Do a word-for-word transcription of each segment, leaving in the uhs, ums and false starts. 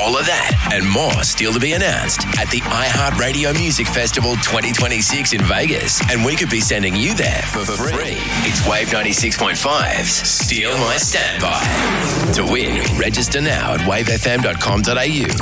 All of that and more still to be announced at the iHeartRadio Music Festival twenty twenty-six in Vegas. And we could be sending you there for free. It's Wave ninety-six point five's Steal My Standby. To win, register now at wave f m dot com dot a u.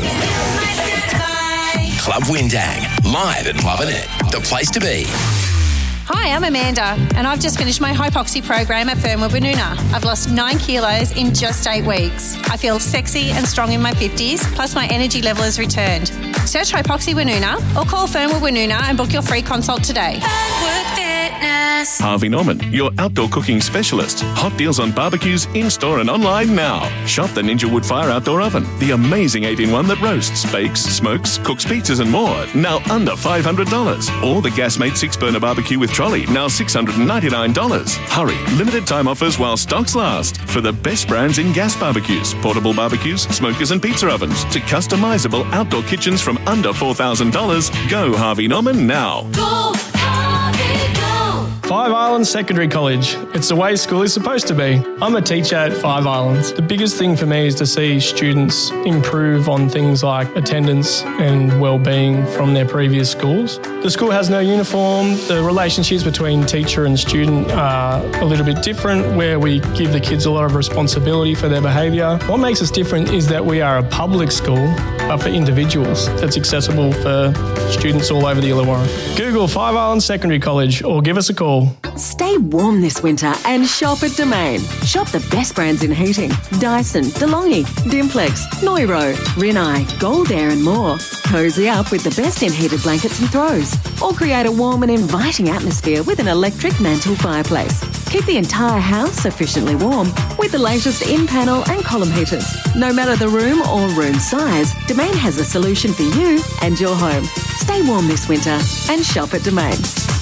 Club Windang, live and loving it. The place to be. Hi, I'm Amanda, and I've just finished my hypoxia program at Fernwood Woonona. I've lost nine kilos in just eight weeks. I feel sexy and strong in my fifties, plus my energy level has returned. Search Hypoxia Woonona or call Fernwood Woonona and book your free consult today. Harvey Norman, your outdoor cooking specialist. Hot deals on barbecues in-store and online now. Shop the Ninja Wood Fire Outdoor Oven, the amazing eight in one that roasts, bakes, smokes, cooks pizzas and more, now under five hundred dollars. Or the Gasmate six-burner barbecue with trolley, now six hundred ninety-nine dollars. Hurry, limited time offers while stocks last. For the best brands in gas barbecues, portable barbecues, smokers and pizza ovens, to customizable outdoor kitchens from under four thousand dollars, go Harvey Norman now. Go, Harvey, go. Five Islands Secondary College. It's the way school is supposed to be. I'm a teacher at Five Islands. The biggest thing for me is to see students improve on things like attendance and well-being from their previous schools. The school has no uniform. The relationships between teacher and student are a little bit different, where we give the kids a lot of responsibility for their behaviour. What makes us different is that we are a public school, but for individuals, that's accessible for students all over the Illawarra. Google Five Islands Secondary College or give us a call. Stay warm this winter and shop at Domain. Shop the best brands in heating: Dyson, DeLonghi, Dimplex, Noiro, Rinnai, Gold Air and more. Cozy up with the best in heated blankets and throws. Or create a warm and inviting atmosphere with an electric mantle fireplace. Keep the entire house sufficiently warm with the latest in-panel and column heaters. No matter the room or room size, Domain has a solution for you and your home. Stay warm this winter and shop at Domain.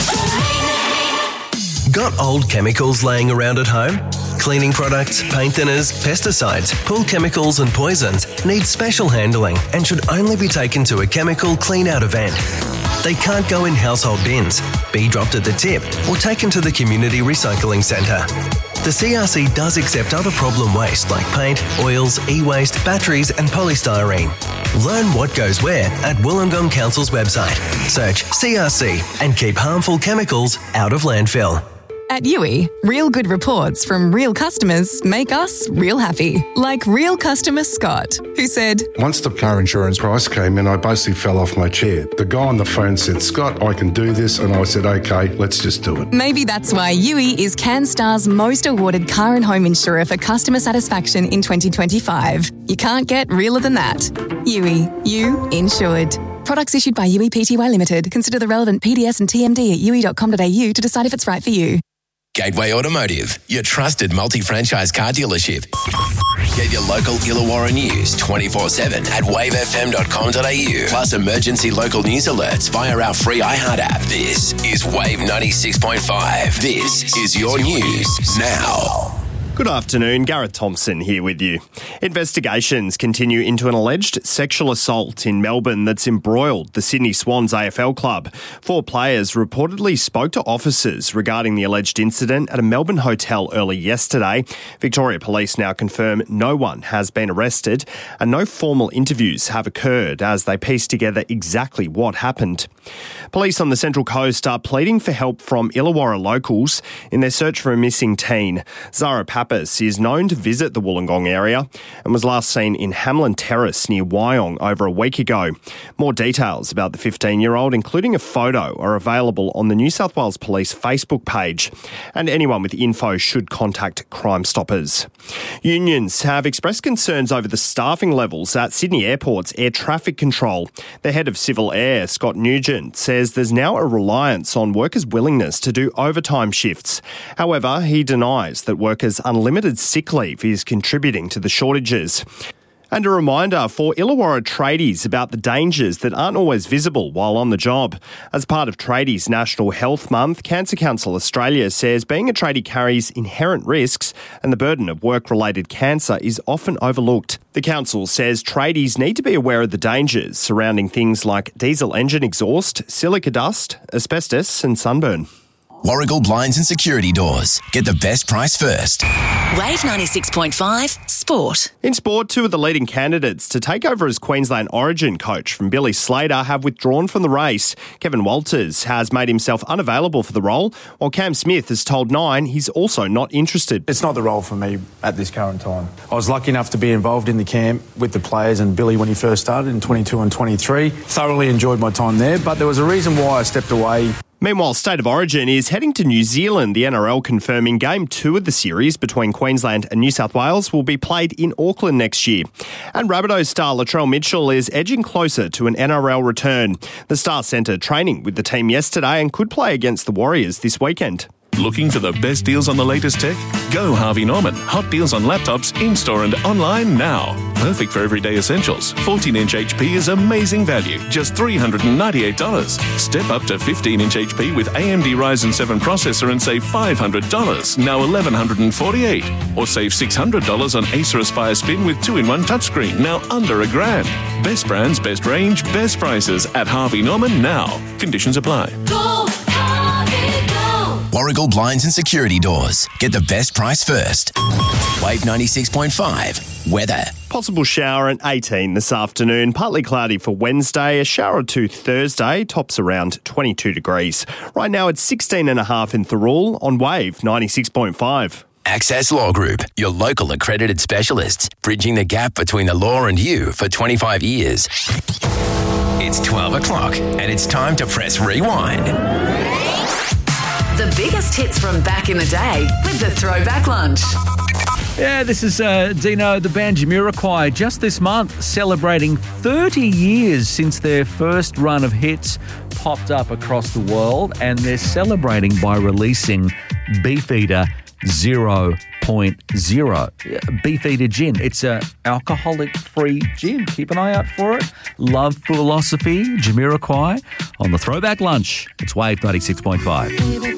Got old chemicals laying around at home? Cleaning products, paint thinners, pesticides, pool chemicals and poisons need special handling and should only be taken to a chemical clean-out event. They can't go in household bins, be dropped at the tip or taken to the community recycling centre. The C R C does accept other problem waste like paint, oils, e-waste, batteries and polystyrene. Learn what goes where at Wollongong Council's website. Search C R C and keep harmful chemicals out of landfill. At U I, real good reports from real customers make us real happy. Like real customer Scott, who said, once the car insurance price came in, I basically fell off my chair. The guy on the phone said, Scott, I can do this. And I said, okay, let's just do it. Maybe that's why U I is CanStar's most awarded car and home insurer for customer satisfaction in twenty twenty-five. You can't get realer than that. U I, you insured. Products issued by U I Pty Limited. Consider the relevant P D S and T M D at u i dot com dot a u to decide if it's right for you. Gateway Automotive, your trusted multi-franchise car dealership. Get your local Illawarra news twenty-four seven at wave f m dot com dot a u. Plus emergency local news alerts via our free iHeart app. This is Wave ninety-six point five. This is your news now. Good afternoon, Gareth Thompson here with you. Investigations continue into an alleged sexual assault in Melbourne that's embroiled the Sydney Swans A F L club. Four players reportedly spoke to officers regarding the alleged incident at a Melbourne hotel early yesterday. Victoria Police now confirm no one has been arrested and no formal interviews have occurred as they piece together exactly what happened. Police on the Central Coast are pleading for help from Illawarra locals in their search for a missing teen. Zara Pappas is known to visit the Wollongong area and was last seen in Hamlin Terrace near Wyong over a week ago. More details about the fifteen-year-old, including a photo, are available on the New South Wales Police Facebook page. And anyone with info should contact Crime Stoppers. Unions have expressed concerns over the staffing levels at Sydney Airport's air traffic control. The head of Civil Air, Scott Nugent, says there's now a reliance on workers' willingness to do overtime shifts. However, he denies that workers' unlimited sick leave is contributing to the shortages. And a reminder for Illawarra tradies about the dangers that aren't always visible while on the job. As part of Tradies National Health Month, Cancer Council Australia says being a tradie carries inherent risks and the burden of work-related cancer is often overlooked. The council says tradies need to be aware of the dangers surrounding things like diesel engine exhaust, silica dust, asbestos and sunburn. Warragul Blinds and Security Doors. Get the best price first. Wave ninety-six point five Sport. In sport, two of the leading candidates to take over as Queensland Origin coach from Billy Slater have withdrawn from the race. Kevin Walters has made himself unavailable for the role, while Cam Smith has told Nine he's also not interested. It's not the role for me at this current time. I was lucky enough to be involved in the camp with the players and Billy when he first started in twenty-two and twenty-three. Thoroughly enjoyed my time there, but there was a reason why I stepped away. Meanwhile, State of Origin is heading to New Zealand. The N R L confirming Game two of the series between Queensland and New South Wales will be played in Auckland next year. And Rabbitohs star Latrell Mitchell is edging closer to an N R L return. The star centre training with the team yesterday and could play against the Warriors this weekend. Looking for the best deals on the latest tech? Go Harvey Norman. Hot deals on laptops in-store and online now. Perfect for everyday essentials. fourteen inch H P is amazing value, just three hundred ninety-eight dollars. Step up to fifteen inch H P with A M D Ryzen seven processor and save five hundred dollars, now one thousand one hundred forty-eight dollars. Or save six hundred dollars on Acer Aspire Spin with two in one touchscreen, now under a grand. Best brands, best range, best prices at Harvey Norman now. Conditions apply. Go, Harvey, go. Warragul Blinds and Security Doors. Get the best price first. Wave ninety-six point five. Weather. Possible shower at eighteen this afternoon. Partly cloudy for Wednesday. A shower or two Thursday. Tops around twenty-two degrees. Right now it's sixteen and a half in Thirroul on Wave ninety-six point five. Access Law Group, your local accredited specialists, bridging the gap between the law and you for twenty-five years. It's twelve o'clock and it's time to press rewind. The biggest hits from back in the day with the Throwback Lunch. Yeah, this is uh, Dino, the band Jamiroquai, just this month celebrating thirty years since their first run of hits popped up across the world, and they're celebrating by releasing Beefeater zero point zero. Beefeater Gin. It's a alcoholic-free gin. Keep an eye out for it. Love Philosophy, Jamiroquai on the Throwback Lunch. It's Wave ninety-six point five.